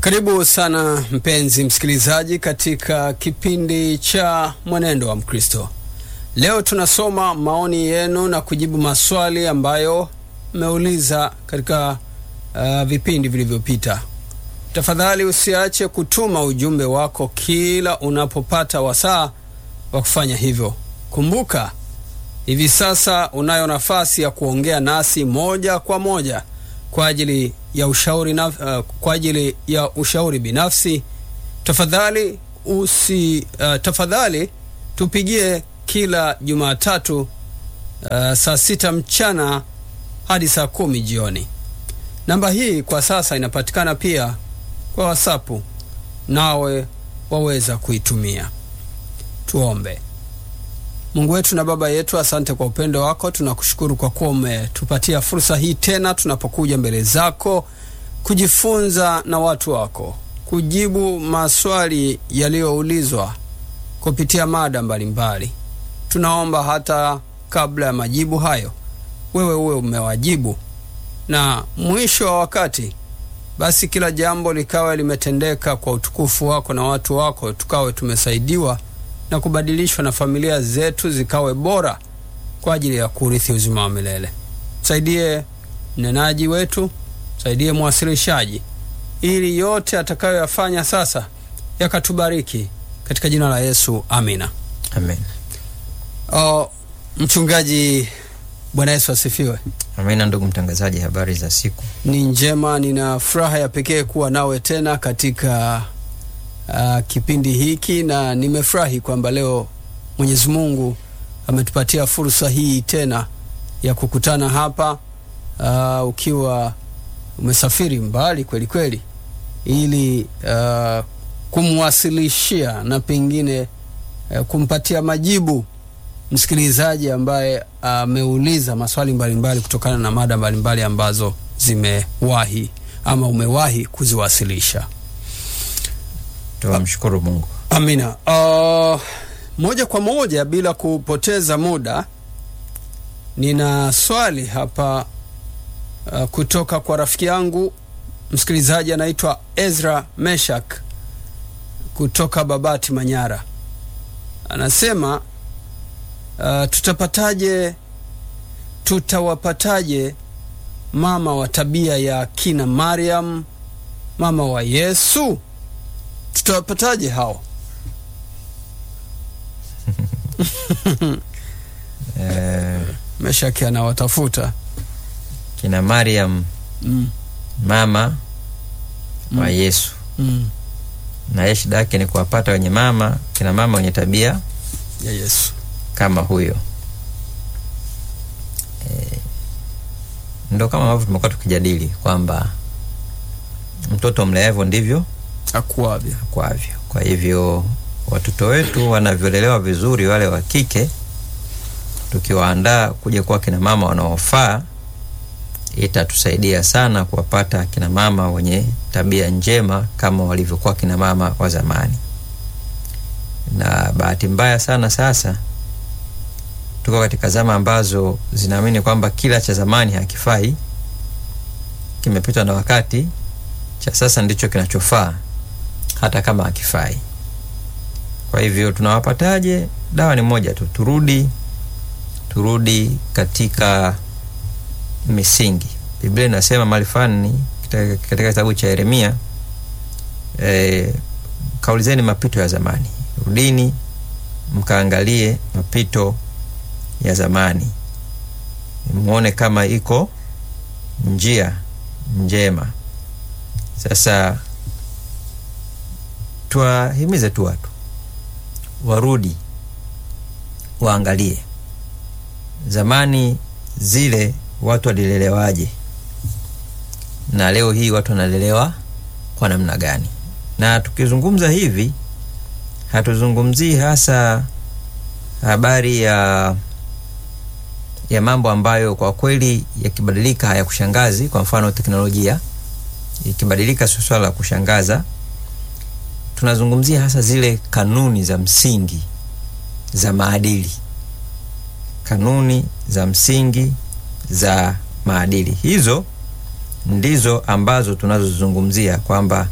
Karibu sana mpenzi msikilizaji katika kipindi cha Mwenendo wa Mkristo. Leo tunasoma maoni yenu na kujibu maswali ambayo mmeuliza katika vipindi vilivyopita. Tafadhali usiache kutuma ujumbe wako kila unapopata wasaa wa kufanya hivyo. Kumbuka, hivi sasa unayo nafasi ya kuongea nasi moja kwa moja kwa ajili ya ushauri binafsi. Tafadhali tupigie kila Jumatatu saa 6 mchana hadi saa 10 jioni. Namba hii kwa sasa inapatikana pia kwa WhatsApp, nawe waweza kuitumia. Tuombe. Mungu wetu na Baba yetu, asante kwa upendo wako. Tunakushukuru kwa kuwa umetupatia fursa hii tena tunapokuja mbele zako kujifunza na watu wako, kujibu maswali yaliyoulizwa kupitia mada mbalimbali. Tunaomba hata kabla ya majibu hayo wewe uwe umewajibu, na mwisho wa wakati basi kila jambo likawa limetendeka kwa utukufu wako na watu wako, tukawe tumesaidiwa na kubadilishwa na familia zetu zikawe bora kwa ajili ya kurithi uzima wa milele. Saidie mnenaji wetu, saidie mwasilishaji, ili yote atakayoyafanya sasa yakatubariki katika jina la Yesu. Amina. Amen. Mchungaji, Bwana Yesu asifiwe. Amina. Ndugu mtangazaji, habari za siku? Ni njema. Nina furaha ya pekee kuwa nawe tena katika kipindi hiki, na nimefurahi kwamba leo Mwenyezi Mungu ametupatia fursa hii tena ya kukutana hapa, ukiwa umesafiri mbali kweli kweli, ili kumwasilishia na pengine kumpatia majibu msikilizaji ambaye ameuliza maswali mbalimbali kutokana na mada mbalimbali ambazo zimewahi ama umewahi kuziwasilisha. Tunamshukuru Mungu. Amina. Moja kwa moja bila kupoteza muda, nina swali hapa kutoka kwa rafiki yangu msikilizaji anaitwa Ezra Meshak kutoka Babati, Manyara. Anasema tutawapataje mama wa tabia ya kina Mariam, mama wa Yesu? Tutawapataje hao? Meshaki anawatafuta kina Mariam, mama wa Yesu. Na yeye shida yake ni kuwapata wenye mama, kina mama wenye tabia ya Yesu kama huyo. Ndio kama ambavyo tumekuwa tukijadili kwamba mtoto mleavyo ndivyo akuavyo. Kwa hivyo watoto wetu wanavyolelewa vizuri, wale wa kike, tukiwaandaa kuja kuwa kina mama wanaofaa, itatusaidia sana kuwapata kina mama wenye tabia njema kama walivyokuwa kina mama wa zamani. Na bahati mbaya sana sasa tuko katika zama ambazo zinaamini kwamba kila cha zamani hakifai, kimepitwa na wakati, cha sasa ndicho kinachofaa hata kama hakifai. Kwa hivyo tunawapataje? Dawa ni moja tu, turudi katika misingi. Biblia inasema mahali fulani katika kitabu cha Yeremia, kaulizeni mapito ya zamani, rudini mkaangalie mapito ya zamani, muone kama iko njia njema. Sasa tuwahimize tu watu warudi waangalie zamani zile watu walilelewaje na leo hii watu wanalelewa kwa namna gani. Na tukizungumza hivi hatuzungumzii hasa habari ya mambo ambayo kwa kweli yakibadilika hayakushangazi. Kwa mfano teknolojia ikibadilika sio swala la kushangaza. Tunazungumzia hasa zile kanuni za msingi za maadili, kanuni za msingi za maadili. Hizo ndizo ambazo tunazozungumzia kwamba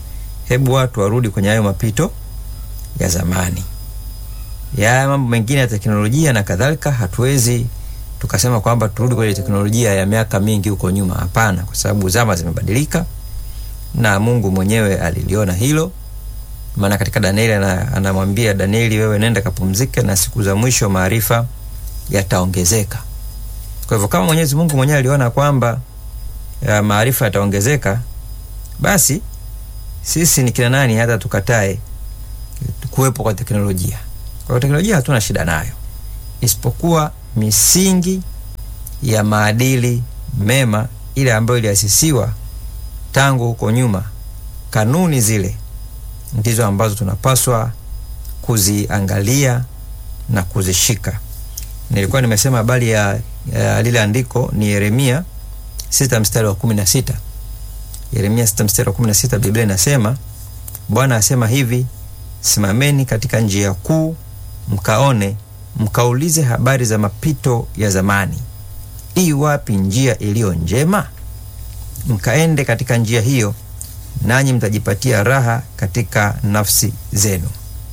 hebu watu warudi kwenye hayo mapito ya zamani. Ya mambo mengine ya teknolojia na kadhalika, hatuwezi tukasema kwamba turudi kwenye teknolojia ya miaka mingi huko nyuma. Hapana, kwa sababu zama zimebadilika na Mungu mwenyewe aliliona hilo. Maana katika Danieli anamwambia Danieli, wewe nenda kapumzike na siku za mwisho maarifa yataongezeka. Kwa hivyo kama Mwenyezi Mungu mwenyewe aliona kwamba maarifa yataongezeka, basi sisi ni kina nani hata tukatae kuwepo kwa teknolojia? Kwa teknolojia hatuna shida nayo, isipokuwa misingi ya maadili mema ile ambayo iliasisiwa tangu huko nyuma, kanuni zile ndizo ambazo tunapaswa kuziangalia na kuzishika. Nilikuwa nimesema habari ya lile andiko ni Yeremia 6:16. Yeremia 6:16, Biblia inasema, Bwana asema hivi, simameni katika njia kuu, mkaone, mkaulize habari za mapito ya zamani. Wapi njia iliyo njema? Mkaende katika njia hiyo, nanyi mtajipatia raha katika nafsi zenu.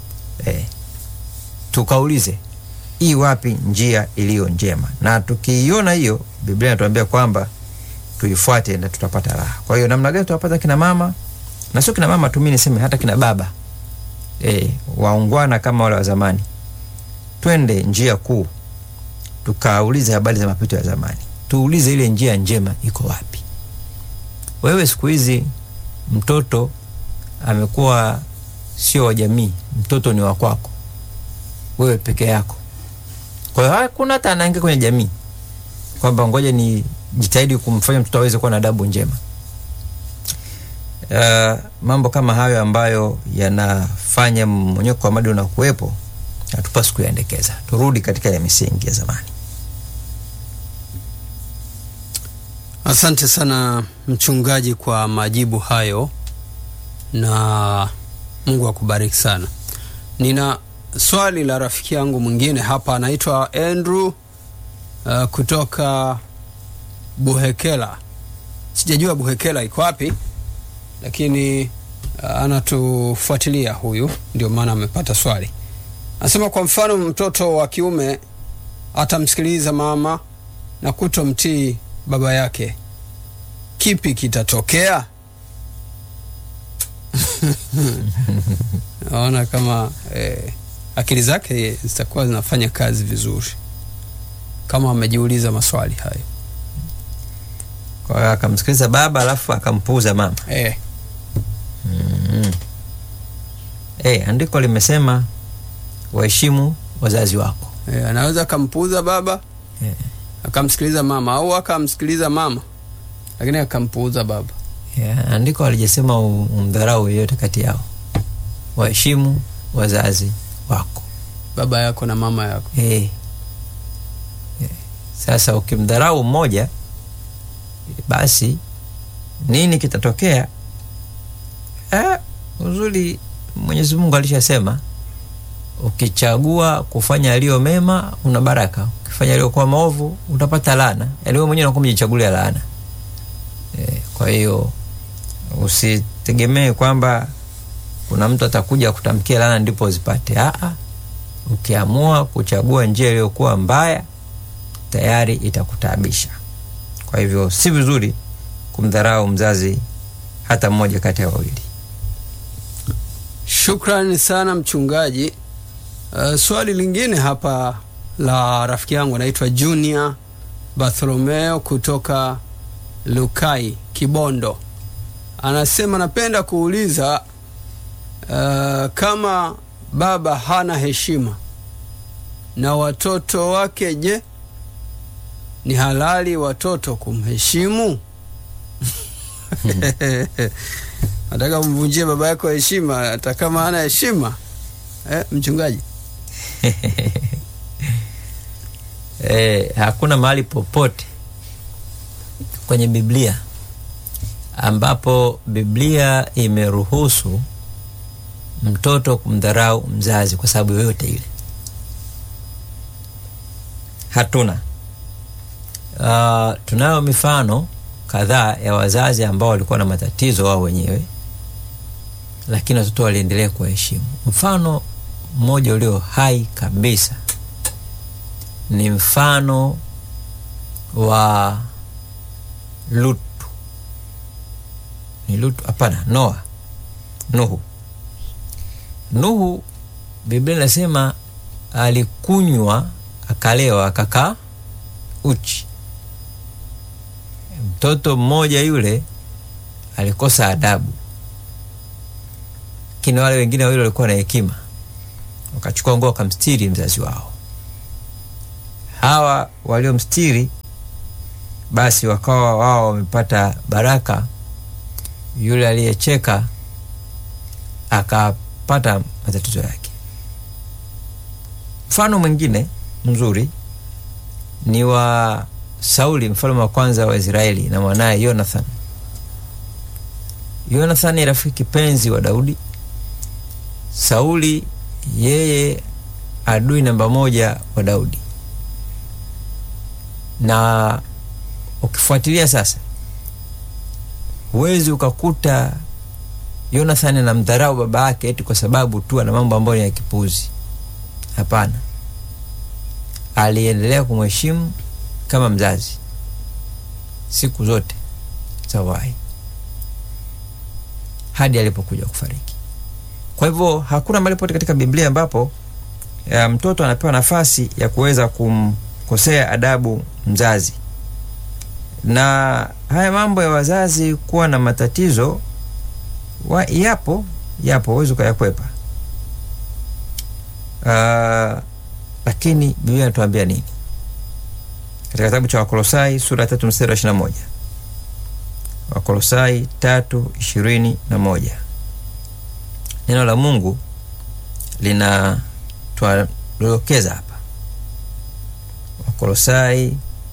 Tukaulize, wapi njia iliyo njema? Na tukiiona hiyo, Biblia inatuambia kwamba tuifuate na tutapata raha. Kwa hiyo namna gani tutapata kina mama? Na sio kina mama tu, mimi niseme hata kina baba. Waungwana kama wale wa zamani. Twende njia kuu, tukaulize habari za mapito ya zamani. Tuulize ile njia njema iko wapi. Wewe siku hizi mtoto amekuwa sio wa jamii, mtoto ni wa kwako wewe peke yako. Kwa hiyo hakuna hata anaingia kwenye jamii kwamba ngoja ni jitahidi kumfanya mtoto aweze kuwa na adabu njema. Mambo kama hayo ambayo yanafanya mmonyoko wa maadili na kuwepo, hatupaswi kuyaendekeza. Turudi katika ya misingi ya zamani. Asante sana mchungaji kwa majibu hayo, na Mungu akubariki sana. Nina swali la rafiki yangu mwingine hapa, anaitwa Andrew kutoka Buhekela. Sijajua Buhekela iko wapi, lakini anatufuatilia huyu, ndio maana amepata swali. Anasema kwa mfano mtoto wa kiume atamsikiliza mama na kutomtii baba yake, kipi kitatokea? Naona kama akili zake zitakuwa zinafanya kazi vizuri kama amejiuliza maswali hayo. Kwa hiyo akamsikiliza baba alafu akampuuza mama. Andiko limesema waheshimu wazazi wako. Anaweza akampuuza baba, akamsikiliza mama, au akamsikiliza mama lakini akampuuza baba. Andiko alijasema umdharau yeyote kati yao. Waheshimu wazazi wako, baba yako na mama yako. Sasa ukimdharau mmoja, basi nini kitatokea? Uzuri Mwenyezi Mungu alishasema, ukichagua kufanya yaliyo mema una baraka, ukifanya yaliyo kwa maovu utapata laana. Yaani wewe mwenyewe unakuwa umejichagulia laana. Kwa hiyo usitegemee kwamba kuna mtu atakuja kutamkia laana ndipo uzipate. Ukiamua kuchagua njia iliyokuwa mbaya, tayari itakutaabisha. Kwa hivyo si vizuri kumdharau mzazi hata mmoja kati ya wawili. Shukrani sana mchungaji. Swali lingine hapa la rafiki yangu anaitwa Junior Bartholomeo kutoka Lukai, Kibondo. Anasema napenda kuuliza, kama baba hana heshima na watoto wake, je, ni halali watoto kumheshimu? Nataka kumvunjia baba yako heshima hata kama hana heshima. Mchungaji? Hakuna mahali popote kwenye Biblia ambapo Biblia imeruhusu mtoto kumdharau mzazi kwa sababu yoyote ile. Hatuna. Tunayo mifano kadhaa ya wazazi ambao walikuwa na matatizo wao wenyewe, lakini watoto waliendelea kuheshimu. Mfano mmoja ulio hai kabisa ni mfano wa Lutu. Ni Lutu? Hapana, Nuhu. Biblia inasema alikunywa, akalewa, akakaa uchi. Mtoto mmoja yule alikosa adabu, lakini wale wengine wawili walikuwa na hekima, wakachukua nguo wakamstiri mzazi wao. Hawa waliomstiri basi wakawa wao wamepata baraka, yule aliyecheka akapata matatizo yake. Mfano mwingine mzuri ni wa Sauli, mfalme wa kwanza wa Israeli, na mwanae Jonathan. Jonathan ni rafiki penzi wa Daudi. Sauli yeye adui namba moja wa Daudi. Na ukifuatilia sasa, huwezi ukakuta Jonathan anamdharau baba yake eti kwa sababu tu ana mambo ambayo ni ya kipuzi. Hapana, aliendelea kumheshimu kama mzazi siku zote zawai hadi alipokuja kufariki. Kwa hivyo hakuna mahali pote katika Biblia ambapo mtoto anapewa nafasi ya kuweza kumkosea adabu mzazi. Na haya mambo ya wazazi kuwa na matatizo yapo, huwezi kuyakwepa. Lakini Biblia inatuambia nini? Katika kitabu cha Wakolosai sura 3 mstari wa 21. Wakolosai 3:21. Neno la Mungu linatuelekeza hapa. Wakolosai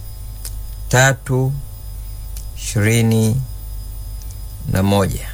3:21.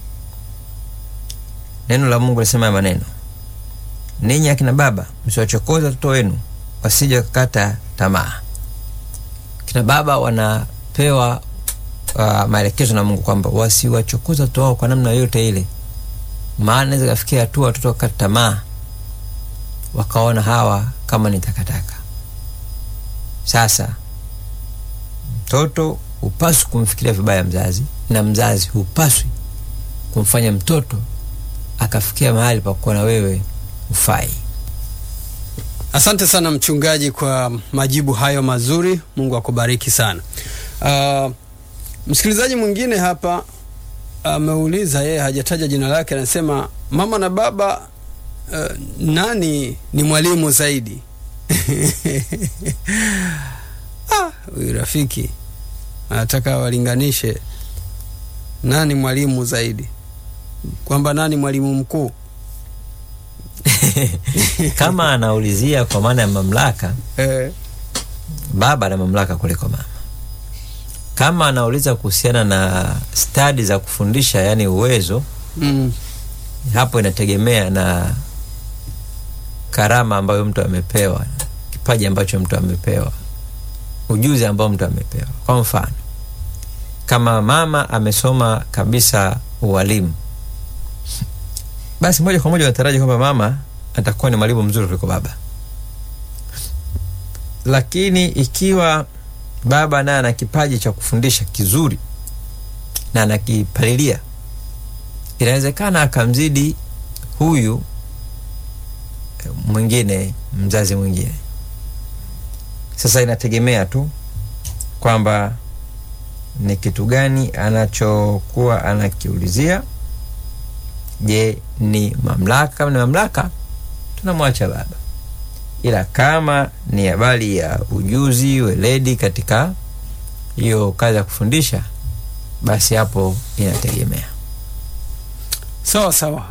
Neno la Mungu linasema maneno: ninyi akina baba msiwachokoze watoto wenu wasije kukata tamaa. Kina baba wanapewa maelekezo na Mungu kwamba wasiwachokoze watoto wao kwa namna yote ile, maana inaweza kufikia hatua watoto wakata tamaa, wakaona hawa kama ni takataka. Sasa mtoto hupaswi kumfikiria vibaya mzazi, na mzazi hupaswi kumfanya mtoto akafikia mahali pa kuona wewe ufai. Asante sana mchungaji kwa majibu hayo mazuri. Mungu akubariki sana. Msikilizaji mwingine hapa ameuliza, yeye hajataja jina lake, anasema mama na baba, nani ni mwalimu zaidi? Huyu rafiki anataka walinganishe nani mwalimu zaidi, kwamba nani mwalimu mkuu. Kama anaulizia kwa maana ya mamlaka, baba ana mamlaka kuliko mama. Kama anauliza kuhusiana na stadi za kufundisha, yani uwezo, hapo inategemea na karama ambayo mtu amepewa, kipaji ambacho mtu amepewa, ujuzi ambao mtu amepewa. Kwa mfano, kama mama amesoma kabisa ualimu, basi moja kwa moja unataraji kwamba mama atakuwa ni mwalimu mzuri kuliko baba. Lakini ikiwa baba naye ana kipaji cha kufundisha kizuri na anakipalilia, inawezekana akamzidi huyu mwingine, mzazi mwingine. Sasa inategemea tu kwamba ni kitu gani anachokuwa anakiulizia. Je, ni mamlaka? Kama ni mamlaka, tunamwacha baba. Ila kama ni habari ya ujuzi, weledi katika hiyo kazi ya kufundisha, basi hapo inategemea. Sawa.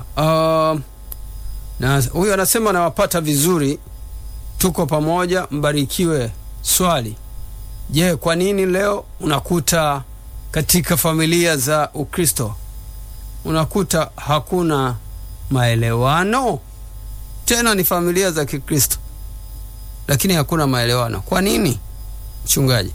Na huyu anasema nawapata vizuri, tuko pamoja, mbarikiwe. Swali: je, kwa nini leo unakuta katika familia za Ukristo unakuta hakuna maelewano? Tena ni familia za Kikristo, lakini hakuna maelewano. Kwa nini, mchungaji?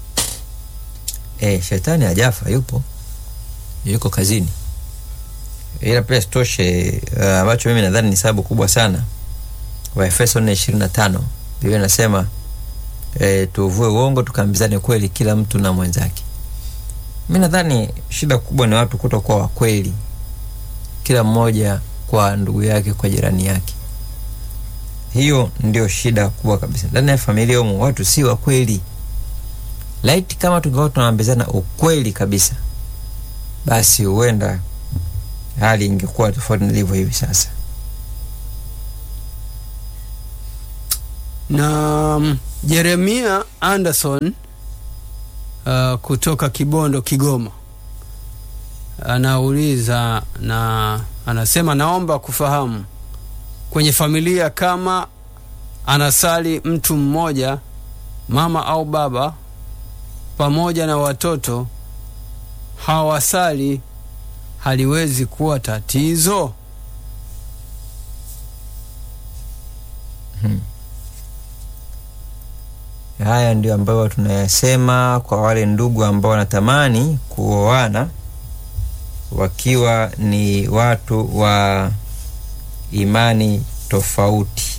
Shetani hajafa, yuko kazini. Ila pia sitoshe, ambacho mimi nadhani ni sababu kubwa sana, Waefeso 4:25 Biblia inasema tuvue uongo tukaambizane kweli kila mtu na mwenzake. Mimi nadhani shida kubwa ni watu kutokuwa wa kweli, kila mmoja kwa ndugu yake, kwa jirani yake. Hiyo ndio shida kubwa kabisa. Ndani ya familia humo watu si wa kweli. Laiti kama tungekuwa tunaambizana ukweli kabisa, basi huenda hali ingekuwa tofauti na ilivyo hivi sasa. Na Jeremia Anderson kutoka Kibondo, Kigoma, anauliza na anasema, naomba kufahamu kwenye familia kama anasali mtu mmoja, mama au baba pamoja na watoto hawasali, haliwezi kuwa tatizo? Haya ndio ambayo tunayasema kwa wale ndugu ambao wanatamani kuoana wakiwa ni watu wa imani tofauti.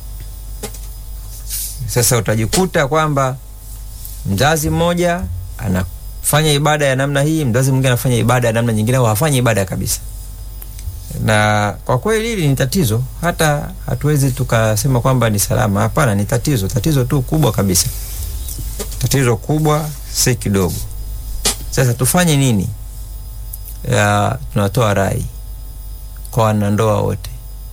Sasa utajikuta kwamba mzazi mmoja anafanya ibada ya namna hii, mzazi mwingine anafanya ibada ya namna nyingine, au hafanyi ibada kabisa. Na kwa kweli hili ni tatizo, hata hatuwezi tukasema kwamba ni salama. Hapana, ni tatizo tu kubwa kabisa. Tatizo kubwa, si kidogo. Sasa tufanye nini? Tunatoa rai kwa wanandoa wote,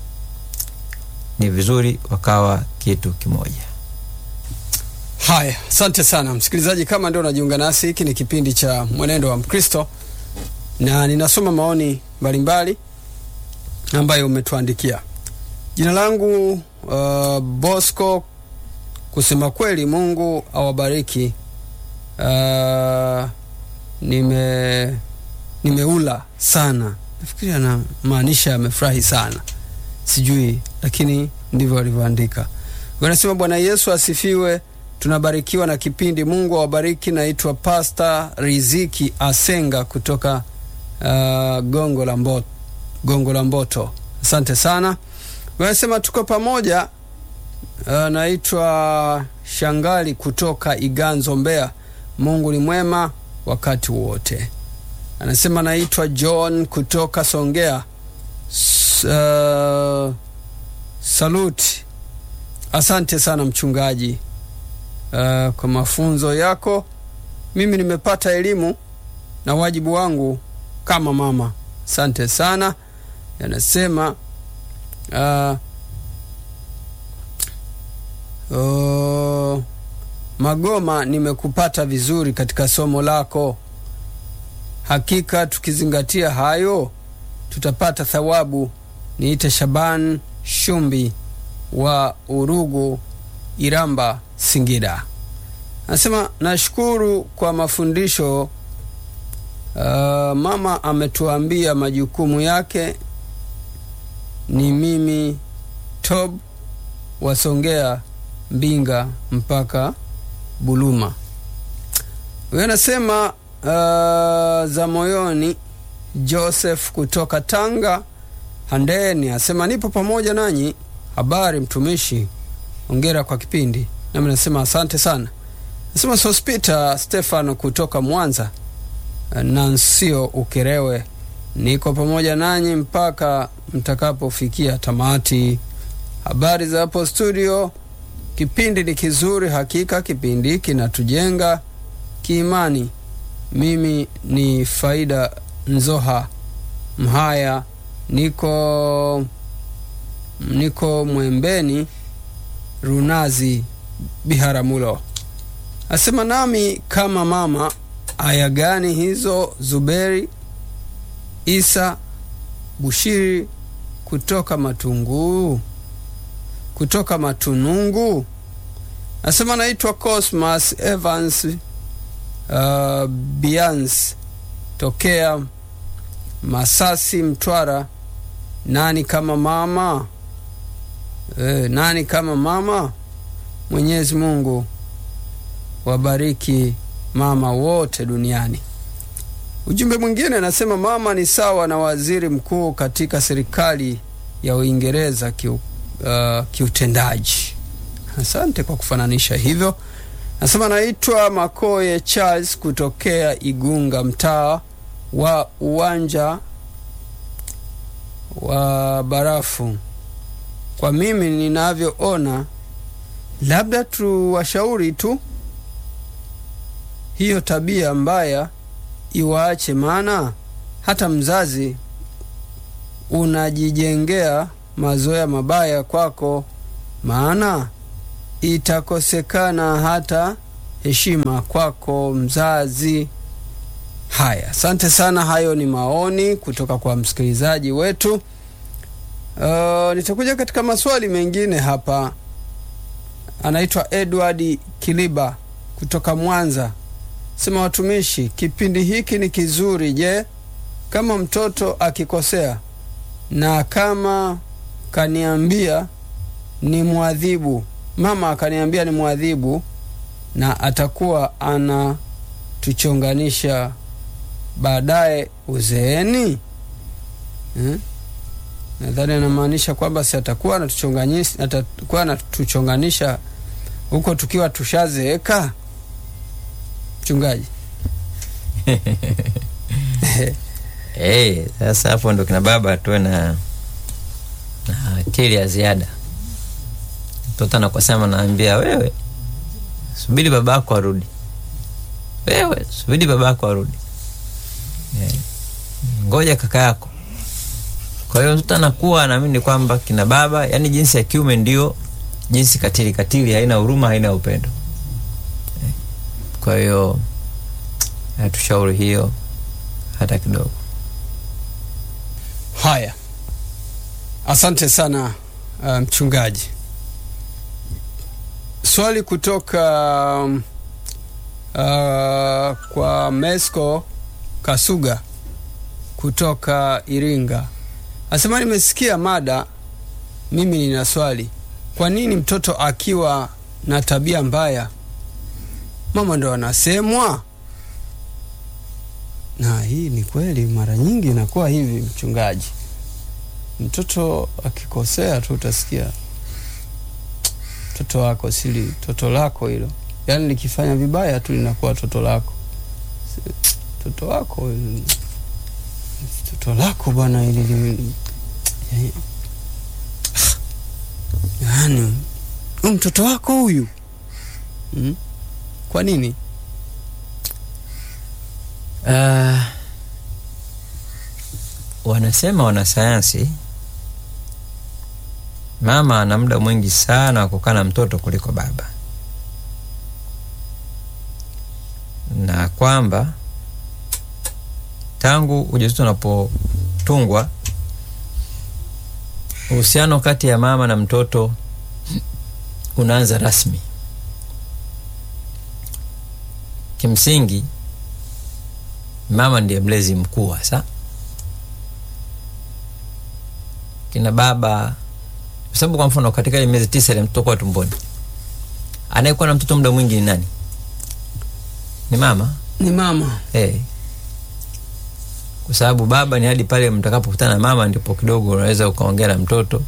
ni vizuri wakawa kitu kimoja. Haya, asante sana msikilizaji. Kama ndio unajiunga nasi, hiki ni kipindi cha Mwenendo wa Mkristo, na ninasoma maoni mbalimbali ambayo umetuandikia. Jina langu Bosco. Kusema kweli, Mungu awabariki. Nimeula sana. Nafikiri ana maanisha amefurahi sana, sijui, lakini ndivyo alivyoandika. Wanasema Bwana Yesu asifiwe. Tunabarikiwa na kipindi. Mungu awabariki. Naitwa Pastor Riziki Asenga kutoka Gongo la Mboto. Asante sana. Wanasema tuko pamoja. Naitwa Shangali kutoka Iganzo, Mbeya. Mungu ni mwema wakati wote. Anasema naitwa John kutoka Songea. Saluti. Asante sana mchungaji kwa mafunzo yako. Mimi nimepata elimu na wajibu wangu kama mama. Asante sana. Anasema Magoma, nimekupata vizuri katika somo lako. Hakika tukizingatia hayo tutapata thawabu. Niite Shaban Shumbi wa Urugu, Iramba, Singida. Anasema nashukuru kwa mafundisho. Mama ametuambia majukumu yake. Ni mimi Tob wasongea Mbinga mpaka Buluma. Wewe anasema za moyoni Joseph kutoka Tanga Handeni. Asema nipo pamoja nanyi. Habari mtumishi, hongera kwa kipindi. Nami nasema asante sana. Nasema Sospita Stefano kutoka Mwanza Nansio Ukerewe. Niko pamoja nanyi mpaka mtakapofikia tamati. Habari za hapo studio. Kipindi ni kizuri hakika, kipindi kinatujenga kiimani. Mimi ni Faida Nzoha Mhaya, niko Mwembeni Runazi Biharamulo. Asema nami kama mama, aya gani hizo? Zuberi Isa Bushiri kutoka Matunungu. Asema naitwa Cosmas Evans Bians tokea Masasi, Mtwara. Nani kama mama? Nani kama mama? Mwenyezi Mungu wabariki mama wote duniani. Ujumbe mwingine anasema mama ni sawa na waziri mkuu katika serikali ya Uingereza kiutendaji. Asante kwa kufananisha hivyo. Nasema naitwa Makoye Charles kutokea Igunga, mtaa wa Uwanja wa Barafu. Kwa mimi ninavyoona, labda tuwashauri tu hiyo tabia mbaya iwaache, maana hata mzazi unajijengea mazoea mabaya kwako, maana itakosekana hata heshima kwako mzazi. Haya, asante sana. Hayo ni maoni kutoka kwa msikilizaji wetu. Nitakuja katika maswali mengine hapa. Anaitwa Edward Kiliba kutoka Mwanza. Sema watumishi, kipindi hiki ni kizuri. Je, kama mtoto akikosea na kama kaniambia ni muadhibu, mama akaniambia ni muadhibu, na atakuwa anatuchonganisha baadaye uzeeni? Nadhani anamaanisha kwamba si atakuwa anatuchonganisha huko tukiwa tushazeeka. Mchungaji. Sasa hapo ndo kina baba tuwe na akili ya ziada. Mtoto anakusema, naambia wewe subiri babako arudi. Wewe subiri babako arudi. Ngoja kaka yako. Kwa hiyo mtoto anakuwa anaamini kwamba kina baba, yani jinsi ya kiume ndio jinsi katili, haina huruma, haina upendo. Kwa hiyo hatushauri hiyo hata kidogo. Haya, asante sana mchungaji. Swali kutoka kwa Mesko Kasuga kutoka Iringa. Asema nimesikia mada, mimi nina swali. Kwa nini mtoto akiwa na tabia mbaya mama ndo anasemwa? Na hii ni kweli, mara nyingi inakuwa hivi mchungaji. Mtoto akikosea tu utasikia mtoto wako sili, toto lako hilo. Yaani likifanya vibaya tu linakuwa toto lako. Toto wako, toto lako bwana hili. Yaani mtoto wako huyu. Kwa nini? Wanasema wanasayansi, mama ana muda mwingi sana kukaa na mtoto kuliko baba, na kwamba tangu ujauzito unapotungwa, uhusiano kati ya mama na mtoto unaanza rasmi. Kimsingi mama ndiye mlezi mkuu hasa. Kina baba, kwa sababu kwa mfano katika ile miezi 9 ile mtoto kwa tumboni, anayekuwa na mtoto muda mwingi ni nani? Ni mama. Ni mama. Kwa sababu baba ni hadi pale mtakapokutana na mama ndipo kidogo unaweza ukaongea na mtoto.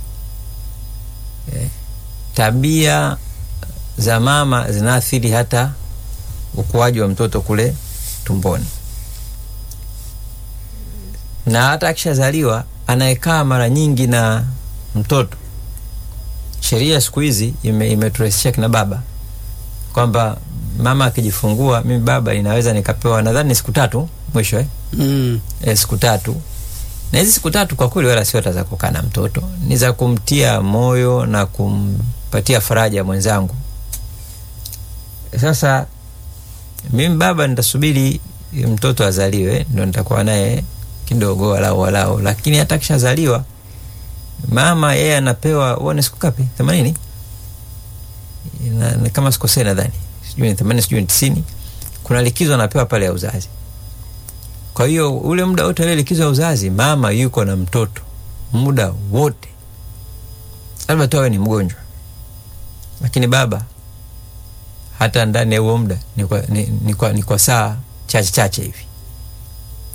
Tabia za mama zinaathiri hata ukuaji wa mtoto kule tumboni. Na hata akishazaliwa anayekaa mara nyingi na mtoto. Sheria siku hizi imeturahisishia kina baba kwamba mama akijifungua, mimi baba inaweza nikapewa nadhani siku 3 mwisho siku 3. Na hizi siku 3 kwa kweli wala sio za kukaa na mtoto, ni za kumtia moyo na kumpatia faraja mwenzangu. Sasa mimi baba nitasubiri mtoto azaliwe ndio nitakuwa naye kidogo walao, lakini hata kishazaliwa mama yeye anapewa uone siku ngapi? 80. Na kama sikosei nadhani sijui ni 80 sijui 90. Kuna likizo anapewa pale ya uzazi. Kwa hiyo ule muda wote ile likizo ya uzazi mama yuko na mtoto muda wote. Labda tu awe ni mgonjwa. Lakini baba hata ndani ya huo muda ni kwa saa chache hivi.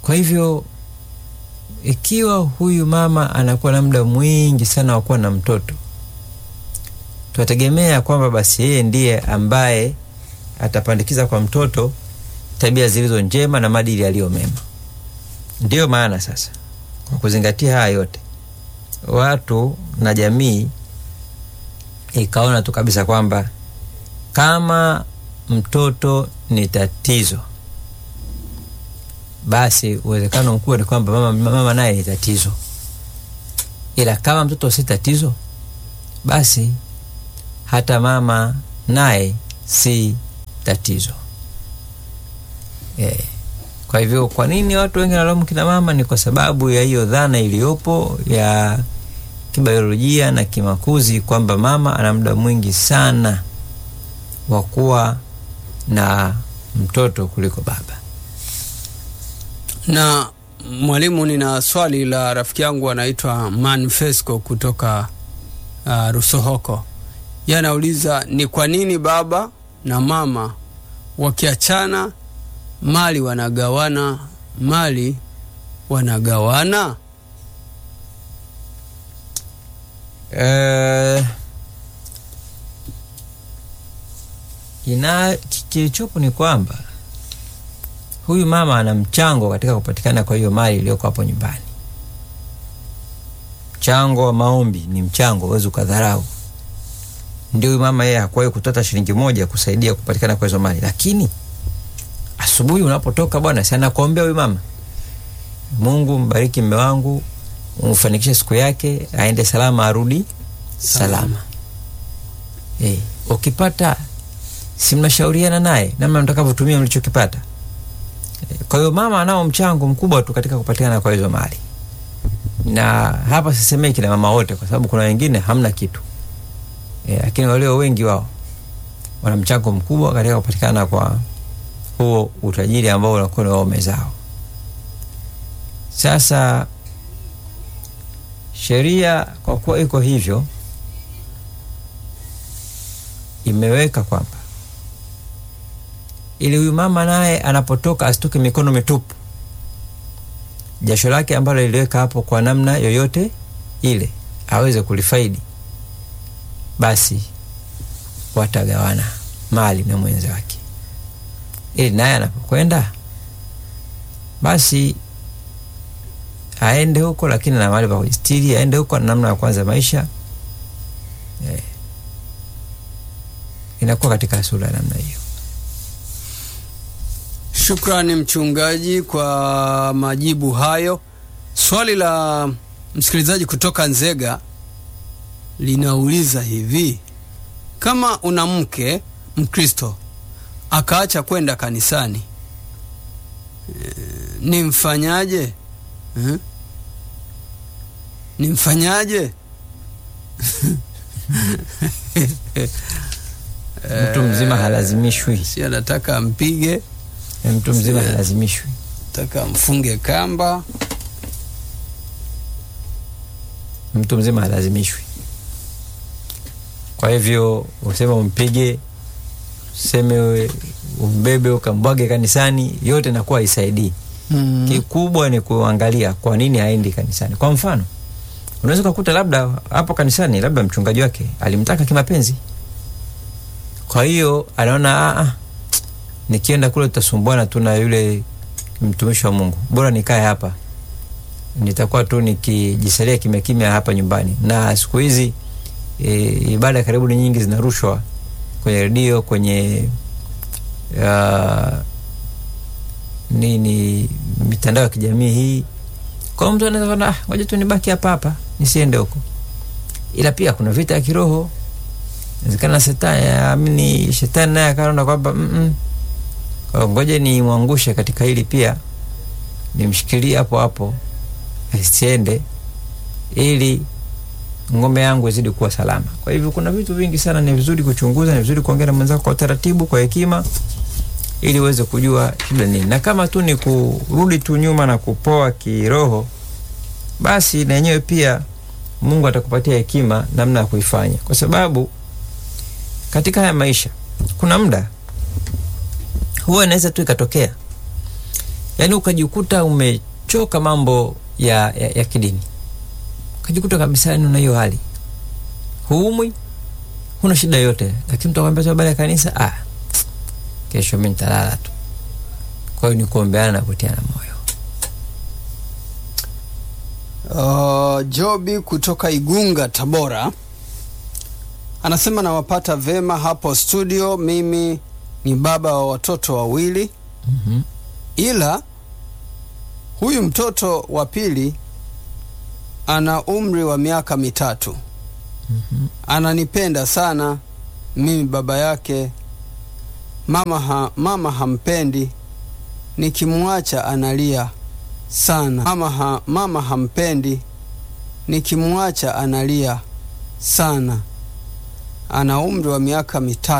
Kwa hivyo ikiwa huyu mama anakuwa na muda mwingi sana wa kuwa na mtoto, tunategemea kwamba basi yeye ndiye ambaye atapandikiza kwa mtoto tabia zilizo njema na maadili yaliyo mema. Ndio maana sasa, kwa kuzingatia haya yote, watu na jamii ikaona tu kabisa kwamba kama mtoto ni tatizo, basi uwezekano mkubwa ni kwamba mama naye ni tatizo. Ila kama mtoto si tatizo, basi hata mama naye si tatizo. Kwa hivyo kwa nini watu wengi wanalaumu kina mama? Ni kwa sababu ya hiyo dhana iliyopo ya kibiolojia na kimakuzi kwamba mama ana muda mwingi sana wa kuwa na mtoto kuliko baba. Na mwalimu, nina swali la rafiki yangu anaitwa Manfesco kutoka Rusohoko. Yeye anauliza, ni kwa nini baba na mama wakiachana mali wanagawana? Kilichopo ni kwamba huyu mama ana mchango katika kupatikana kwa hiyo mali iliyoko hapo nyumbani. Mchango wa maombi ni mchango, huwezi ukadharau. Ndio huyu mama yeye hakuwahi kutoa shilingi moja kusaidia kupatikana kwa hizo mali, lakini asubuhi unapotoka, bwana sana kuombea huyu mama, Mungu mbariki mume wangu, umfanikishe siku yake, aende salama arudi salama. Ukipata si mnashauriana naye namna mtakavyotumia mlichokipata. Kwa hiyo mama anao mchango mkubwa tu katika kupatikana kwa hizo mali. Na hapa sisemei kina mama wote, kwa sababu kuna wengine hamna kitu. Lakini walio wengi wao wana mchango mkubwa katika kupatikana kwa huo utajiri ambao unakuwa ni wao mezao. Sasa sheria kwa kuwa iko hivyo imeweka kwamba ili huyu mama naye anapotoka asitoke mikono mitupu. Jasho lake ambalo liliweka hapo kwa namna yoyote ile aweze kulifaidi, basi watagawana mali na mwenza wake. Ili naye anapokwenda basi aende huko, lakini na mali pa kujistiri, aende huko na namna ya kwanza maisha. Inakuwa katika sura ya namna hiyo. Shukrani mchungaji kwa majibu hayo. Swali la msikilizaji kutoka Nzega linauliza hivi: kama una mke Mkristo akaacha kwenda kanisani, nimfanyaje? Nimfanyaje? Mtu mzima halazimishwi. Si anataka ampige. Mtu mzima halazimishwi. Nataka mfunge kamba. Mtu mzima halazimishwi. Kwa hivyo useme umpige, useme umbebe ukambwage kanisani, yote inakuwa haisaidii. Kikubwa ni kuangalia kwa nini haendi kanisani. Kwa mfano, unaweza kukuta labda hapo kanisani labda mchungaji wake alimtaka kimapenzi. Kwa hiyo anaona nikienda kule tutasumbuana tu na yule mtumishi wa Mungu, bora nikae hapa, nitakuwa tu nikijisalia kimya hapa nyumbani. Na siku hizi ibada karibu ni nyingi zinarushwa kwenye redio, kwenye mitandao ya kijamii hii. Kwa mtu anaweza kuona ngoja tu nibaki hapa nisiende huko. Ila pia kuna vita ya kiroho. Inawezekana shetani naye akaona kwamba kwa ngoja ni muangushe katika hili pia, nimshikilie hapo asiende, ili ngome yangu izidi kuwa salama. Kwa hivyo kuna vitu vingi sana ni vizuri kuchunguza, ni vizuri kuongea na mwenzako kwa taratibu, kwa hekima, ili uweze kujua shida nini. Na kama tu ni kurudi tu nyuma na kupoa kiroho, basi na yenyewe pia Mungu atakupatia hekima namna ya kuifanya. Kwa sababu katika haya maisha kuna muda huwa inaweza tu ikatokea Yaani ukajikuta umechoka mambo ya kidini, ukajikuta kabisa una hiyo hali, huumwi, huna shida yote, lakini mtu akwambia habari ya kanisa, kesho mimi nitalala tu. Kwa hiyo ni kuombeana na kutiana moyo. Jobi kutoka Igunga, Tabora, anasema nawapata vema hapo studio. Mimi ni baba wa watoto wawili. Ila huyu mtoto wa pili ana umri wa miaka 3. Ananipenda sana mimi baba yake. Mama hampendi, nikimwacha analia sana. Mama hampendi, nikimwacha analia sana. Ana umri wa miaka 3.